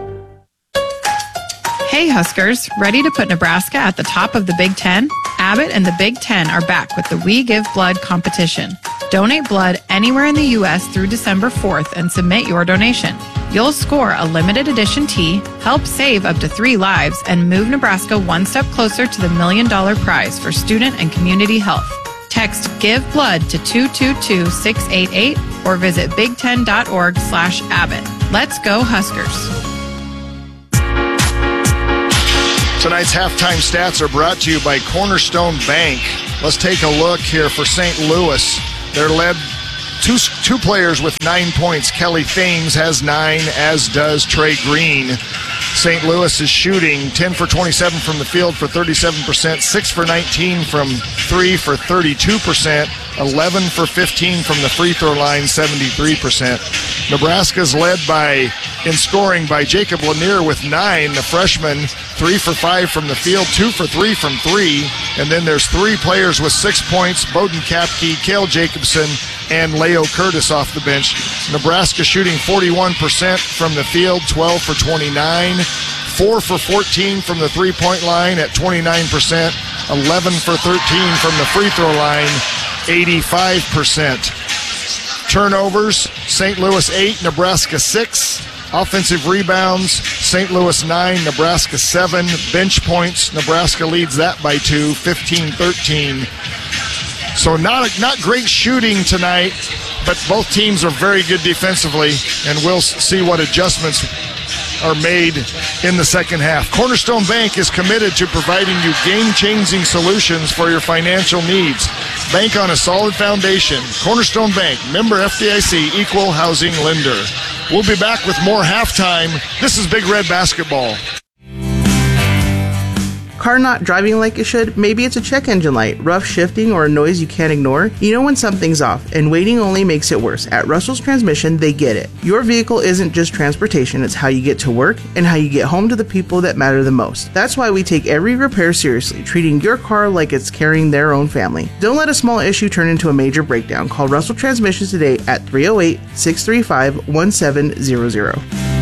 Hey Huskers, ready to put Nebraska at the top of the Big Ten? Abbott and the Big Ten are back with the We Give Blood competition. Donate blood anywhere in the U S through December fourth and submit your donation. You'll score a limited edition tee, help save up to three lives, and move Nebraska one step closer to the million dollar prize for student and community health. Text Give Blood to two two two six eight eight or visit big ten dot org slash Abbott. Let's go Huskers. Tonight's halftime stats are brought to you by Cornerstone Bank. Let's take a look here for Saint Louis. They're led two, two players with nine points. Kelly Thames has nine, as does Trey Green. Saint Louis is shooting ten for twenty-seven from the field for thirty-seven percent, six for nineteen from three for thirty-two percent, eleven for fifteen from the free throw line, seventy-three percent. Nebraska's led by in scoring by Jacob Lanier with nine, the freshman, three for five from the field, two for three from three. And then there's three players with six points, Bowden Kapke, Cale Jacobson, and Leo Curtis off the bench. Nebraska shooting forty-one percent from the field, twelve for twenty-nine, four for fourteen from the three-point line at twenty-nine percent, eleven for thirteen from the free throw line, eighty-five percent. Turnovers, Saint Louis eight, Nebraska six. Offensive rebounds, Saint Louis nine, Nebraska seven. Bench points, Nebraska leads that by two, fifteen thirteen. So not not great shooting tonight, but both teams are very good defensively, and we'll see what adjustments are made in the second half. Cornerstone Bank is committed to providing you game-changing solutions for your financial needs. Bank on a solid foundation. Cornerstone Bank, member F D I C, equal housing lender. We'll be back with more halftime. This is Big Red Basketball. Car not driving like it should? Maybe it's a check engine light, rough shifting, or a noise you can't ignore? You know when something's off, and waiting only makes it worse. At Russell's Transmission, they get it. Your vehicle isn't just transportation, it's how you get to work and how you get home to the people that matter the most. That's why we take every repair seriously, treating your car like it's carrying their own family. Don't let a small issue turn into a major breakdown. Call Russell Transmissions today at three oh eight, six three five, one seven zero zero.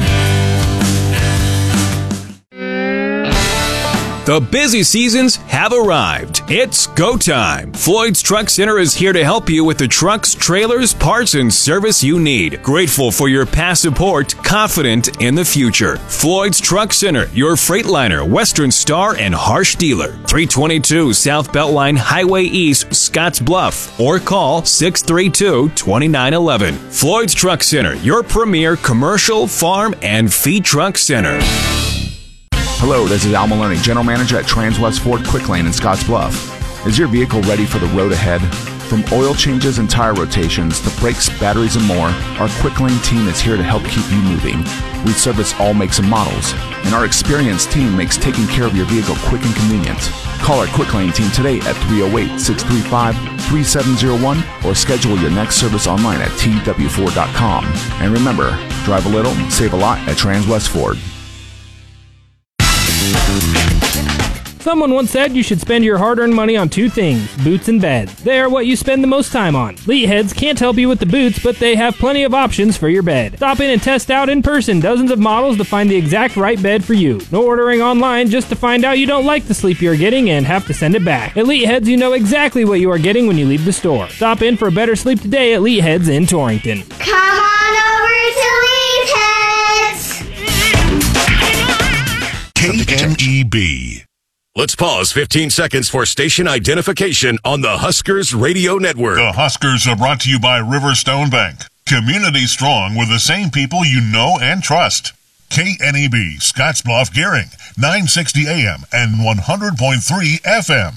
The busy seasons have arrived. It's go time. Floyd's Truck Center is here to help you with the trucks, trailers, parts, and service you need. Grateful for your past support, confident in the future. Floyd's Truck Center, your Freightliner, Western Star, and Harsh dealer. three twenty-two South Beltline Highway East, Scotts Bluff. Or call six three two, two nine one one. Floyd's Truck Center, your premier commercial, farm, and feed truck center. Hello, this is Al Maloney, General Manager at Trans-West Ford Quick Lane in Scotts Bluff. Is your vehicle ready for the road ahead? From oil changes and tire rotations to brakes, batteries, and more, our Quick Lane team is here to help keep you moving. We service all makes and models, and our experienced team makes taking care of your vehicle quick and convenient. Call our Quick Lane team today at three oh eight, six three five, three seven zero one or schedule your next service online at T W Ford dot com. And remember, drive a little, save a lot at Trans-West Ford. Someone once said you should spend your hard-earned money on two things, boots and beds. They are what you spend the most time on. Leatheads can't help you with the boots, but they have plenty of options for your bed. Stop in and test out in person dozens of models to find the exact right bed for you. No ordering online just to find out you don't like the sleep you're getting and have to send it back. At Leatheads, you know exactly what you are getting when you leave the store. Stop in for a better sleep today at Leatheads in Torrington. Come on over to Leatheads! K N E B. Let's pause fifteen seconds for station identification on the Huskers Radio Network. The Huskers are brought to you by Riverstone Bank. Community strong with the same people you know and trust. K N E B, Scottsbluff, Gearing, nine sixty A M and one hundred point three F M.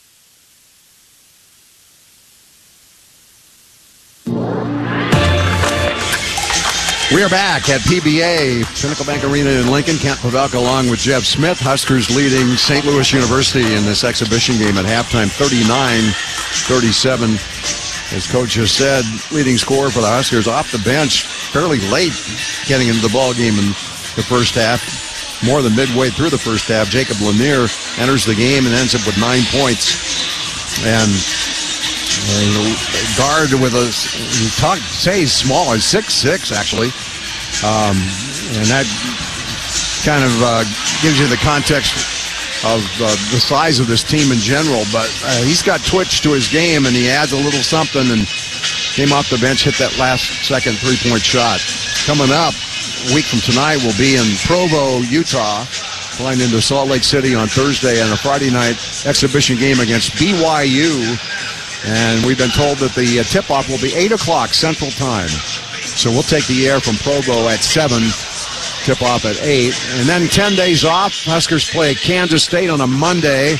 We are back at P B A, Pinnacle Bank Arena in Lincoln. Kent Pavelka along with Jeff Smith. Huskers leading Saint Louis University in this exhibition game at halftime, thirty-nine thirty-seven. As Coach just said, leading scorer for the Huskers off the bench fairly late getting into the ball game in the first half. More than midway through the first half, Jacob Lanier enters the game and ends up with nine points. And a guard with a, you talk, say he's small, he's six six actually. Um, and that kind of uh, gives you the context of uh, the size of this team in general. But uh, he's got twitch to his game, and he adds a little something, and came off the bench, hit that last second three-point shot. Coming up, a week from tonight, we'll be in Provo, Utah, flying into Salt Lake City on Thursday, and a Friday night exhibition game against B Y U. And we've been told that the uh, tip-off will be eight o'clock Central Time. So we'll take the air from Provo at seven tip-off at eight. And then ten days off. Huskers play Kansas State on a Monday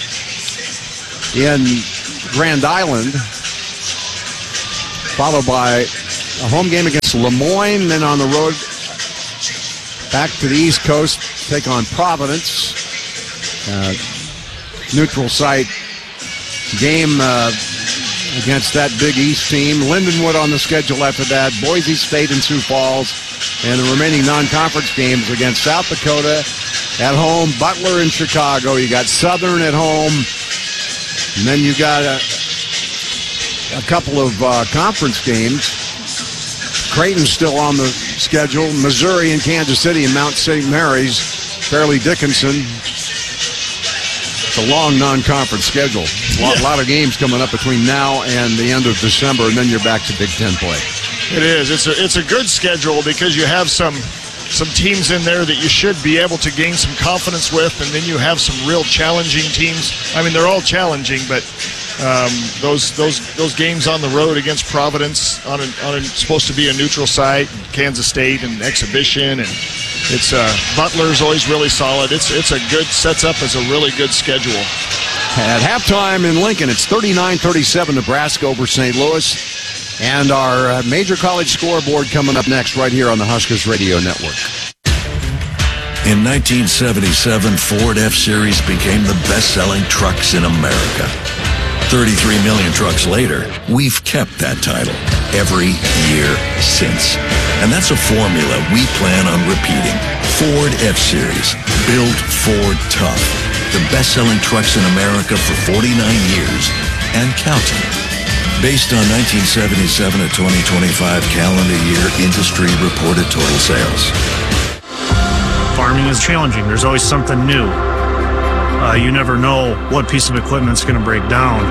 in Grand Island, followed by a home game against Lemoyne, then on the road back to the East Coast, take on Providence. Uh, neutral site game uh, against that Big East team. Lindenwood on the schedule after that, Boise State and Sioux Falls, and the remaining non-conference games against South Dakota at home, Butler in Chicago. You got Southern at home, and then you got a, a couple of uh, conference games. Creighton's still on the schedule. Missouri and Kansas City and Mount Saint Mary's. Fairleigh Dickinson. It's a long non-conference schedule. A lot, yeah. lot of games coming up between now and the end of December, and then you're back to Big Ten play. It is. It's a it's a good schedule because you have some some teams in there that you should be able to gain some confidence with, and then you have some real challenging teams. I mean, they're all challenging, but um, those those those games on the road against Providence on a, on a, supposed to be a neutral site, Kansas State and exhibition, and it's uh, Butler's always really solid. It's it's a good sets up as a really good schedule. At halftime in Lincoln, it's thirty-nine thirty-seven Nebraska over Saint Louis. And our uh, major college scoreboard coming up next right here on the Huskers Radio Network. In nineteen seventy-seven, Ford F-Series became the best-selling trucks in America. thirty-three million trucks later, we've kept that title every year since. And that's a formula we plan on repeating. Ford F-Series, built Ford tough. The best-selling trucks in America for forty-nine years and counting. Based on nineteen seventy-seven to twenty twenty-five calendar year industry reported total sales. Farming is challenging. There's always something new. Uh, you never know what piece of equipment's going to break down.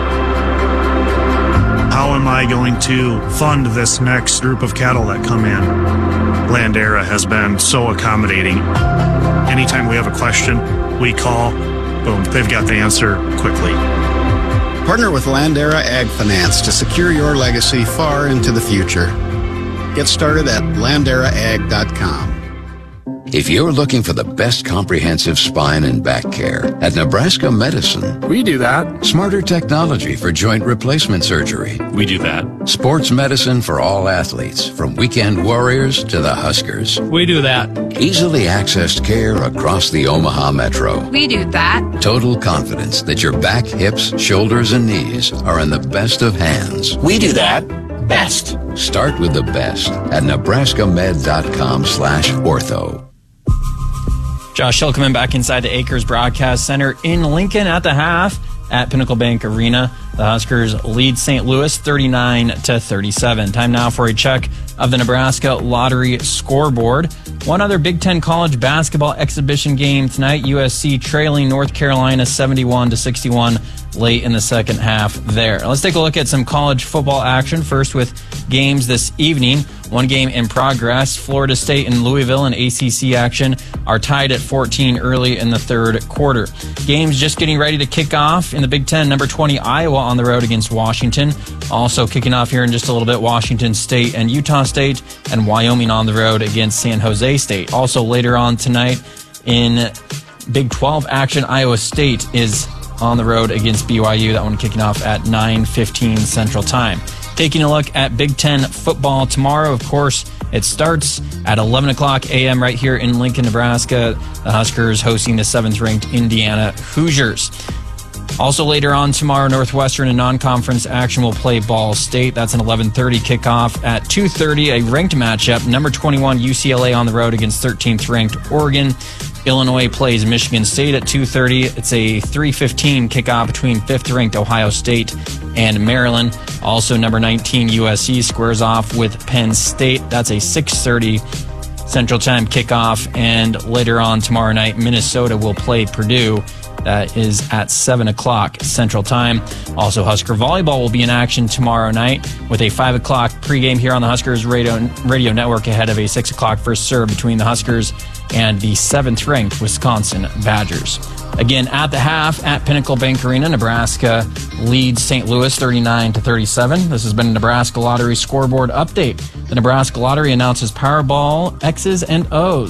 How am I going to fund this next group of cattle that come in? Landera has been so accommodating. Anytime we have a question, we call, boom, they've got the answer quickly. Partner with Landera Ag Finance to secure your legacy far into the future. Get started at landera ag dot com. If you're looking for the best comprehensive spine and back care, at Nebraska Medicine, we do that. Smarter technology for joint replacement surgery. We do that. Sports medicine for all athletes, from weekend warriors to the Huskers. We do that. Easily accessed care across the Omaha Metro. We do that. Total confidence that your back, hips, shoulders, and knees are in the best of hands. We do that. Best. Start with the best at nebraska med dot com slash ortho. Josh Hill coming back inside the Acres Broadcast Center in Lincoln at the half at Pinnacle Bank Arena. The Huskers lead Saint Louis thirty-nine to thirty-seven. Time now for a check of the Nebraska Lottery scoreboard. One other Big Ten college basketball exhibition game tonight. U S C trailing North Carolina seventy-one to sixty-one late in the second half there. Let's take a look at some college football action. First with games this evening. One game in progress. Florida State and Louisville in A C C action are tied at fourteen early in the third quarter. Games just getting ready to kick off in the Big Ten. Number twenty, Iowa on the road against Washington. Also kicking off here in just a little bit, Washington State and Utah State, and Wyoming on the road against San Jose State. Also later on tonight in Big twelve action, Iowa State is on the road against B Y U. That one kicking off at nine fifteen Central Time. Taking a look at Big Ten football tomorrow, of course, it starts at eleven o'clock a.m. right here in Lincoln, Nebraska. The Huskers hosting the seventh-ranked Indiana Hoosiers. Also later on tomorrow, Northwestern in non-conference action will play Ball State. That's an eleven thirty kickoff. At two thirty, a ranked matchup. Number twenty-one, U C L A on the road against thirteenth-ranked Oregon. Illinois plays Michigan State at two thirty. It's a three fifteen kickoff between fifth-ranked Ohio State and Maryland. Also, number nineteen, U S C squares off with Penn State. That's a six thirty Central Time kickoff. And later on tomorrow night, Minnesota will play Purdue. That is at seven o'clock Central Time. Also, Husker Volleyball will be in action tomorrow night with a five o'clock pregame here on the Huskers Radio, Radio Network ahead of a six o'clock first serve between the Huskers and the seventh-ranked Wisconsin Badgers. Again, at the half at Pinnacle Bank Arena, Nebraska leads Saint Louis thirty-nine to thirty-seven. This has been a Nebraska Lottery scoreboard update. The Nebraska Lottery announces Powerball X's and O's.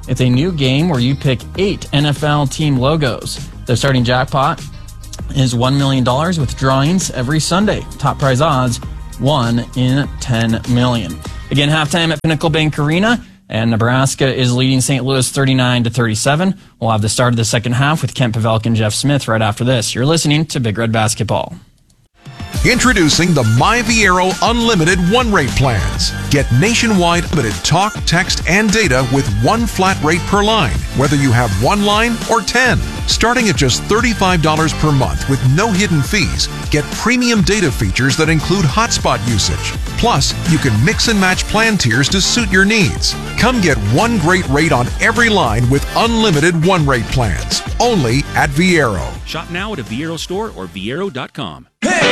It's a new game where you pick eight N F L team logos. The starting jackpot is one million dollars with drawings every Sunday. Top prize odds, one in ten million. Again, halftime at Pinnacle Bank Arena, and Nebraska is leading Saint Louis thirty-nine to thirty-seven. We'll have the start of the second half with Kent Pavelk and Jeff Smith right after this. You're listening to Big Red Basketball. Introducing the My Viero Unlimited one-rate plans. Get nationwide unlimited talk, text, and data with one flat rate per line, whether you have one line or ten. Starting at just thirty-five dollars per month with no hidden fees, get premium data features that include hotspot usage. Plus, you can mix and match plan tiers to suit your needs. Come get one great rate on every line with unlimited one-rate plans. Only at Viero. Shop now at a Viero store or Viero dot com.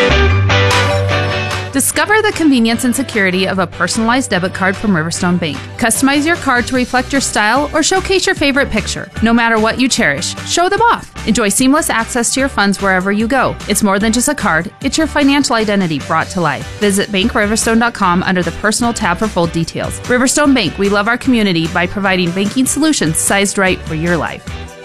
Discover the convenience and security of a personalized debit card from Riverstone Bank. Customize your card to reflect your style or showcase your favorite picture. No matter what you cherish, show them off. Enjoy seamless access to your funds wherever you go. It's more than just a card, it's your financial identity brought to life. Visit bank riverstone dot com under the Personal tab for full details. Riverstone Bank, we love our community by providing banking solutions sized right for your life.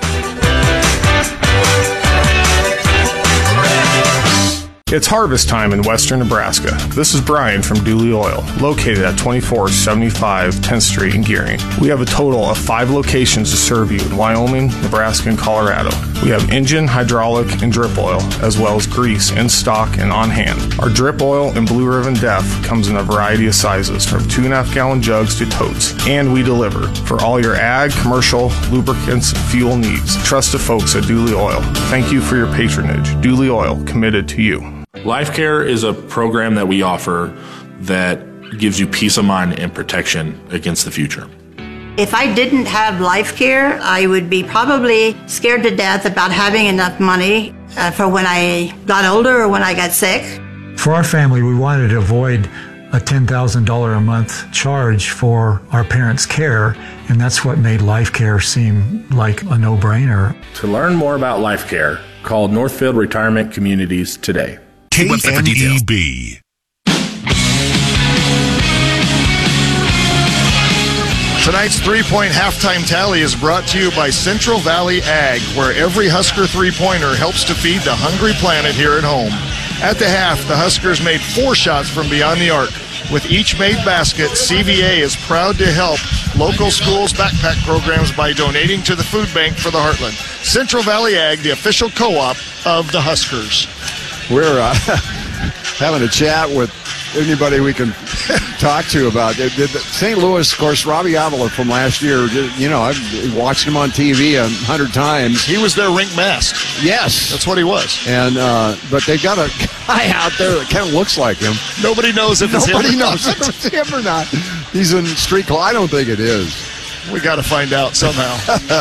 It's harvest time in western Nebraska. This is Brian from Dooley Oil, located at twenty-four seventy-five tenth Street in Gearing. We have a total of five locations to serve you in Wyoming, Nebraska, and Colorado. We have engine, hydraulic, and drip oil, as well as grease in stock and on hand. Our drip oil and Blue Ribbon Def comes in a variety of sizes, from two and a half gallon jugs to totes, and we deliver for all your ag, commercial, lubricants, and fuel needs. Trust the folks at Dooley Oil. Thank you for your patronage. Dooley Oil, committed to you. LifeCare is a program that we offer that gives you peace of mind and protection against the future. If I didn't have LifeCare, I would be probably scared to death about having enough money uh, for when I got older or when I got sick. For our family, we wanted to avoid a ten thousand dollars a month charge for our parents' care, and that's what made LifeCare seem like a no-brainer. To learn more about LifeCare, call Northfield Retirement Communities today. K N E B. Tonight's three-point halftime tally is brought to you by Central Valley Ag, where every Husker three-pointer helps to feed the hungry planet here at home. At the half, the Huskers made four shots from beyond the arc. With each made basket, C V A is proud to help local schools' backpack programs by donating to the food bank for the Heartland. Central Valley Ag, the official co-op of the Huskers. We're uh, having a chat with anybody we can talk to about it. Saint Louis, of course, Robbie Avila from last year, you know, I've watched him on T V a hundred times. He was their rink mask. Yes. That's what he was. And uh, but they've got a guy out there that kind of looks like him. Nobody knows if it's Nobody him or knows not. if it's him or not. He's in street call. I don't think it is. We got to find out somehow.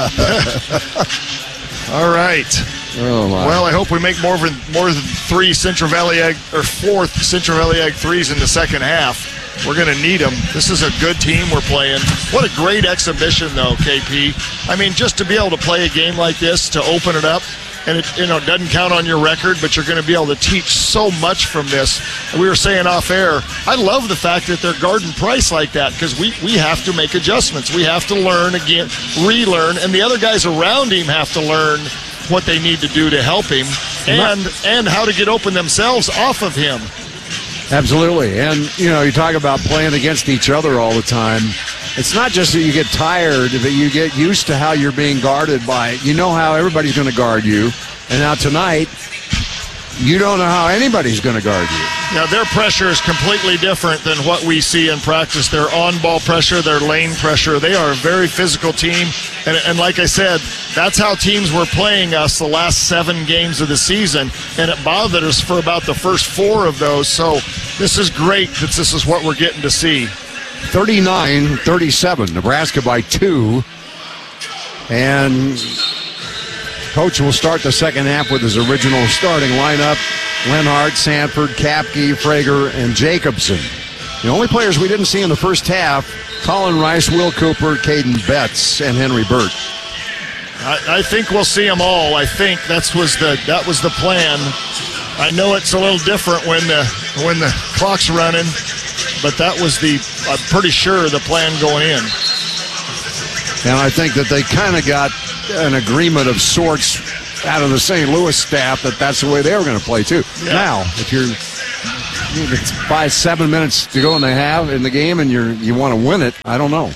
All right. Oh my. Well, I hope we make more than more than three Central Valley Ag or four Central Valley Ag threes in the second half. We're going to need them. This is a good team we're playing. What a great exhibition, though, K P. I mean, just to be able to play a game like this, to open it up, and it you know doesn't count on your record, but you're going to be able to teach so much from this. And we were saying off air, I love the fact that they're guarding Price like that, because we, we have to make adjustments. We have to learn again, relearn, and the other guys around him have to learn what they need to do to help him, and and how to get open themselves off of him. Absolutely. And, you know, you talk about playing against each other all the time. It's not just that you get tired, but you get used to how you're being guarded by, you know how everybody's going to guard you. And now tonight, you don't know how anybody's going to guard you. Now, their pressure is completely different than what we see in practice. Their on-ball pressure, their lane pressure. They are a very physical team. And, and like I said, that's how teams were playing us the last seven games of the season. And it bothered us for about the first four of those. So this is great that this is what we're getting to see. thirty-nine thirty-seven, Nebraska by two. And Coach will start the second half with his original starting lineup: Lenhart, Sanford, Kapke, Frager, and Jacobson. The only players we didn't see in the first half: Colin Rice, Will Cooper, Caden Betts, and Henry Burt. I, I think we'll see them all. I think that's was the that was the plan. I know it's a little different when the when the clock's running, but that was the I'm pretty sure the plan going in. And I think that they kind of got an agreement of sorts out of the Saint Louis staff that that's the way they were going to play, too. Yeah. Now, if you're it's five, seven minutes to go in the half in the game and you're you want to win it, I don't know.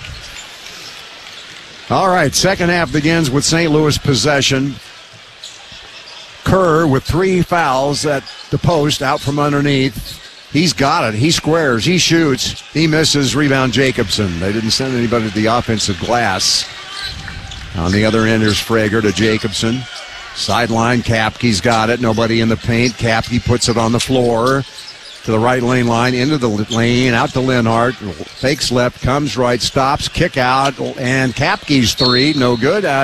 All right, second half begins with Saint Louis possession. Kerr with three fouls at the post, out from underneath. He's got it. He squares. He shoots. He misses. Rebound Jacobson. They didn't send anybody to the offensive glass. On the other end, there's Frager to Jacobson. Sideline, Kapke's got it. Nobody in the paint. Kapke puts it on the floor to the right lane line, into the lane, out to Linhart. Fakes left, comes right, stops, kick out, and Kapke's three. No good. Uh,